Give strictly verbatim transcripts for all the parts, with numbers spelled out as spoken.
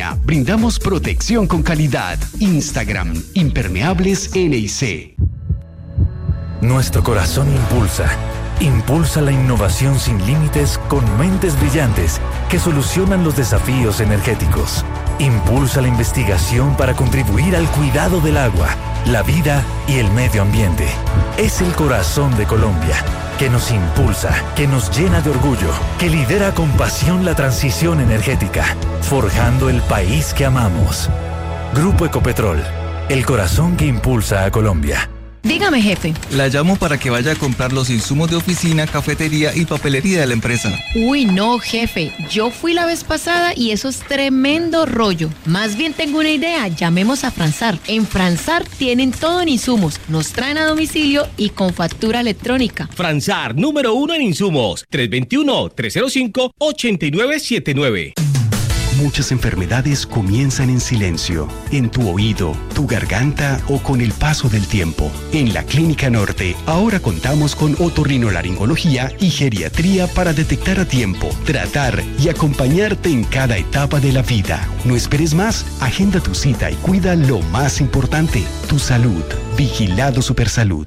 Colonia, brindamos protección con calidad. Instagram, Impermeables N I C. Nuestro corazón impulsa. Impulsa la innovación sin límites con mentes brillantes que solucionan los desafíos energéticos. Impulsa la investigación para contribuir al cuidado del agua, la vida y el medio ambiente. Es el corazón de Colombia, que nos impulsa, que nos llena de orgullo, que lidera con pasión la transición energética, forjando el país que amamos. Grupo Ecopetrol, el corazón que impulsa a Colombia. Dígame, jefe. La llamo para que vaya a comprar los insumos de oficina, cafetería y papelería de la empresa. Uy, no, jefe. Yo fui la vez pasada y eso es tremendo rollo. Más bien tengo una idea. Llamemos a Fransar. En Fransar tienen todo en insumos. Nos traen a domicilio y con factura electrónica. Fransar, número uno en insumos. tres dos uno, tres cero cinco, ocho nueve siete nueve. Muchas enfermedades comienzan en silencio, en tu oído, tu garganta o con el paso del tiempo. En la Clínica Norte, ahora contamos con otorrinolaringología y geriatría para detectar a tiempo, tratar y acompañarte en cada etapa de la vida. No esperes más, agenda tu cita y cuida lo más importante, tu salud. Vigilado Supersalud.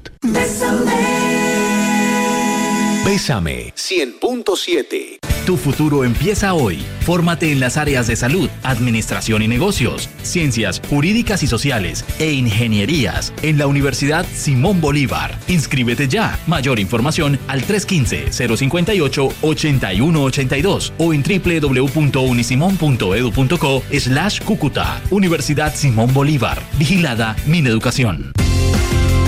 Bésame cien punto siete. Tu futuro empieza hoy. Fórmate en las áreas de salud, administración y negocios, ciencias jurídicas y sociales e ingenierías en la Universidad Simón Bolívar. Inscríbete ya. Mayor información al tres uno cinco, cero cinco ocho, ocho uno ocho dos o en doble u doble u doble u punto unisimón punto edu punto co slash Cúcuta. Universidad Simón Bolívar. Vigilada Mineducación.